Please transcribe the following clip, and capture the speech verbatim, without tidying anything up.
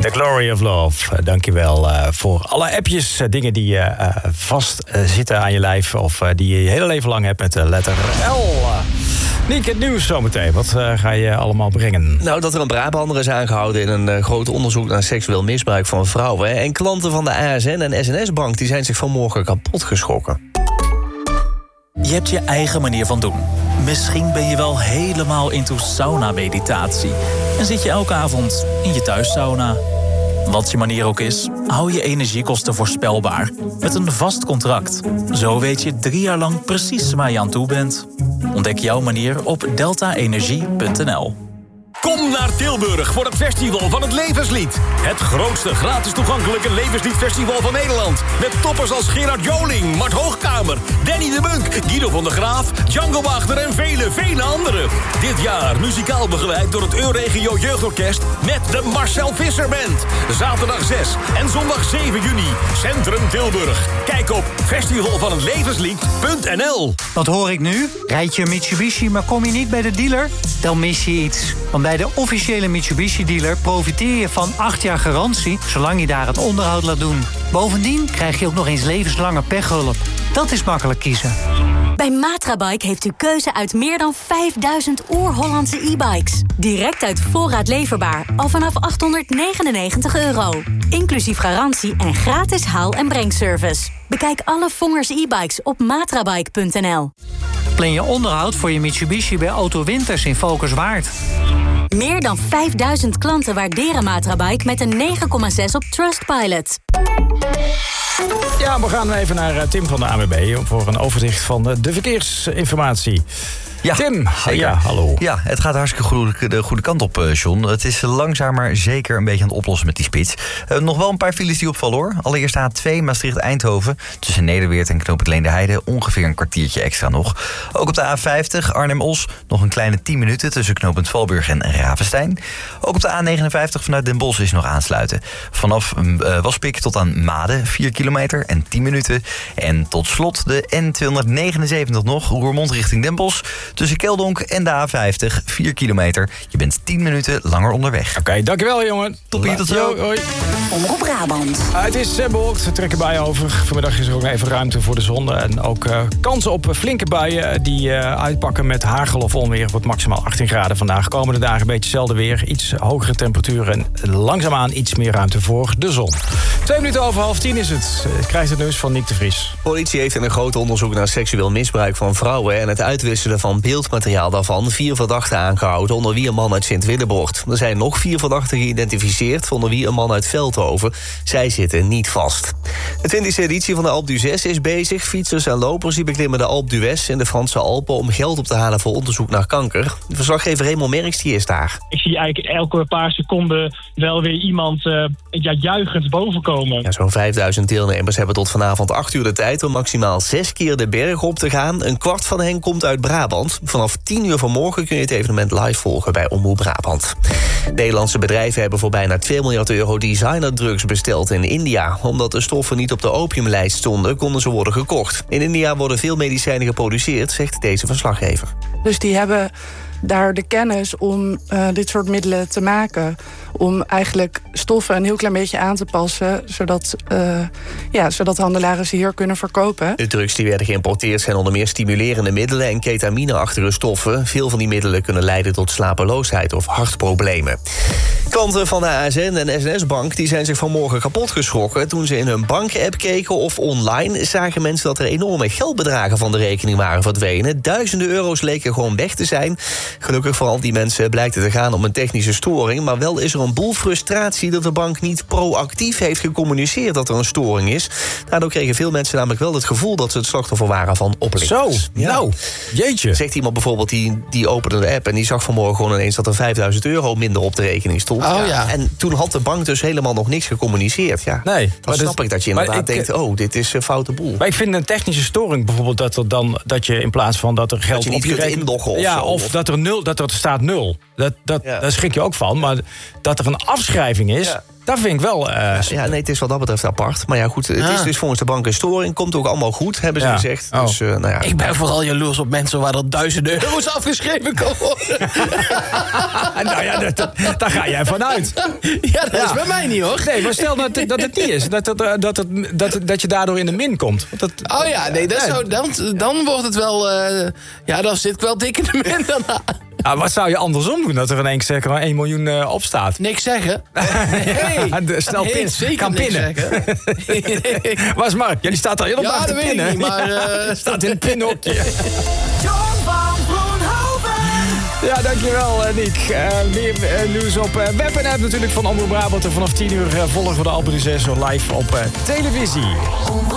The Glory of Love. Uh, dankjewel uh, voor alle appjes. Uh, dingen die uh, uh, vast uh, zitten aan je lijf. Of uh, die je je hele leven lang hebt met de letter L. Uh, Niek, het nieuws zometeen. Wat uh, ga je allemaal brengen? Nou, dat er een Brabander is aangehouden in een uh, groot onderzoek naar seksueel misbruik van vrouwen. En klanten van de A S N en S N S-bank die zijn zich vanmorgen kapot geschrokken. Je hebt je eigen manier van doen. Misschien ben je wel helemaal into sauna-meditatie. En zit je elke avond in je thuissauna. Wat je manier ook is, hou je energiekosten voorspelbaar. Met een vast contract. Zo weet je drie jaar lang precies waar je aan toe bent. Ontdek jouw manier op delta energie punt n l. Kom naar Tilburg voor het Festival van het Levenslied. Het grootste gratis toegankelijke levensliedfestival van Nederland. Met toppers als Gerard Joling, Mart Hoogkamer, Danny de Munk, Guido van der Graaf, Django Wagner en vele, vele anderen. Dit jaar muzikaal begeleid door het Euregio Jeugdorkest met de Marcel Visser Band. Zaterdag zes en zondag zeven juni. Centrum Tilburg. Kijk op festival van het levenslied punt n l. Wat hoor ik nu? Rijd je een Mitsubishi, maar kom je niet bij de dealer? Dan mis je iets. Want bij de officiële Mitsubishi-dealer profiteer je van acht jaar garantie, zolang je daar het onderhoud laat doen. Bovendien krijg je ook nog eens levenslange pechhulp. Dat is makkelijk kiezen. Bij Matrabike heeft u keuze uit meer dan vijfduizend oer-Hollandse e-bikes. Direct uit voorraad leverbaar, al vanaf achthonderdnegenennegentig euro. Inclusief garantie en gratis haal- en brengservice. Bekijk alle Vongers e-bikes op matrabike punt n l. Plan je onderhoud voor je Mitsubishi bij Auto Winters in Valkenswaard. Meer dan vijfduizend klanten waarderen Matrabike met een negen komma zes op Trustpilot. Ja, we gaan even naar uh, Tim van de A N W B voor een overzicht van uh, de verkeersinformatie. Ja, Tim, zeker. Ja, hallo. Ja, het gaat hartstikke goed, de goede kant op, uh, John. Het is langzaam maar zeker een beetje aan het oplossen met die spits. Uh, nog wel een paar files die opvallen, hoor. Allereerst A twee Maastricht-Eindhoven. Tussen Nederweert en Knoop het Leenderheide ongeveer een kwartiertje extra nog. Ook op de A vijftig Arnhem-Os nog een kleine tien minuten... tussen knooppunt Valburg en Ravenstein. Ook op de A negenenvijftig vanuit Den Bosch is nog aansluiten. Vanaf uh, Waspik tot aan Maden, vier kilometer en tien minuten. En tot slot de N tweehonderdnegenenzeventig nog, Roermond richting Den Bosch... tussen Keldonk en de A vijftig, vier kilometer. Je bent tien minuten langer onderweg. Oké, okay, dankjewel jongen. Toppie, tot zo. Hoi. Omroep Brabant. Uh, het is uh, bewolkt, we trekken buien over. Vanmiddag is er ook even ruimte voor de zon. En ook uh, kansen op flinke buien die uh, uitpakken met hagel of onweer. Wordt maximaal achttien graden vandaag. Komende dagen een beetje hetzelfde weer. Iets hogere temperaturen en langzaamaan iets meer ruimte voor de zon. Twee minuten over half tien is het. Uh, krijgt het nieuws van Niek de Vries. Politie heeft in een groot onderzoek naar seksueel misbruik van vrouwen... en het uitwisselen van beeldmateriaal daarvan vier verdachten aangehouden... onder wie een man uit Sint-Willebord. Er zijn nog vier verdachten geïdentificeerd... onder wie een man uit Veldhoven. Zij zitten niet vast. De twintigste editie van de Alpe d'Huez is bezig. Fietsers en lopers die beklimmen de Alpe d'Huez in de Franse Alpen... om geld op te halen voor onderzoek naar kanker. De verslaggever Raymond Merks die is daar. Ik zie eigenlijk elke paar seconden wel weer iemand uh, ja, juichend bovenkomen. Ja, zo'n vijfduizend deelnemers hebben tot vanavond acht uur de tijd... om maximaal zes keer de berg op te gaan. Een kwart van hen komt uit Brabant. Vanaf tien uur vanmorgen kun je het evenement live volgen bij Omroep Brabant. Nederlandse bedrijven hebben voor bijna twee miljard euro designerdrugs besteld in India. Omdat de stoffen niet op de opiumlijst stonden, konden ze worden gekocht. In India worden veel medicijnen geproduceerd, zegt deze verslaggever. Dus die hebben daar de kennis om uh, dit soort middelen te maken. Om eigenlijk stoffen een heel klein beetje aan te passen... zodat, uh, ja, zodat handelaren ze hier kunnen verkopen. De drugs die werden geïmporteerd zijn onder meer stimulerende middelen... en ketamineachtige stoffen. Veel van die middelen kunnen leiden tot slapeloosheid of hartproblemen. Klanten van de A S N en S N S-bank die zijn zich vanmorgen kapot geschrokken... toen ze in hun bankapp keken of online zagen mensen... dat er enorme geldbedragen van de rekening waren verdwenen. Duizenden euro's leken gewoon weg te zijn... Gelukkig voor al die mensen blijkt het te gaan om een technische storing... maar wel is er een boel frustratie dat de bank niet proactief heeft gecommuniceerd... dat er een storing is. Daardoor kregen veel mensen namelijk wel het gevoel... dat ze het slachtoffer waren van oplichters. Zo, ja. Nou, jeetje. Zegt iemand bijvoorbeeld, die, die opende de app... en die zag vanmorgen gewoon ineens dat er vijfduizend euro minder op de rekening stond. Oh, ja. En toen had de bank dus helemaal nog niks gecommuniceerd. Ja. Nee, dan maar snap dat, ik dat je inderdaad ik, denkt... oh, dit is een foute boel. Maar ik vind een technische storing bijvoorbeeld... dat, er dan, dat je in plaats van dat er geld dat je niet op je kunt inloggen of ja, zo, of, of dat er nul, dat er staat nul. Dat, dat, ja. Daar schrik je ook van. Maar dat er een afschrijving is... Ja. Dat vind ik wel... Uh, ja, nee, het is wat dat betreft apart. Maar ja, goed, het ja. is dus volgens de bank een storing. Komt ook allemaal goed, hebben ze ja. gezegd. Oh. Dus, uh, nou ja. Ik ben vooral jaloers op mensen waar er duizenden euro's afgeschreven kan worden. Nou ja, dat, dat, daar ga jij vanuit. Ja, dat ja. is bij mij niet, hoor. Nee, maar stel dat, dat het niet is. Dat, dat, dat, dat, dat, dat je daardoor in de min komt. Dat, oh ja, nee, dat zou, dan, dan wordt het wel... Uh, ja, dan zit ik wel dik in de min daarna. Ja, wat zou je andersom doen dat er in één keer zeker één miljoen uh, op staat? Niks zeggen. Hey, Stel hey, pin, zeker kan pinnen. Waar is Mark? Ja, die staat al helemaal ja, te pinnen. Ja, dat weet ik niet, maar... Uh... staat in het pinhokje. John van Vroonhoven. Ja, dankjewel, uh, Nick. Uh, meer uh, nieuws op uh, web en app natuurlijk van Omroep Brabant. En vanaf tien uur uh, volgen we de Alpe d'Huez live op uh, televisie.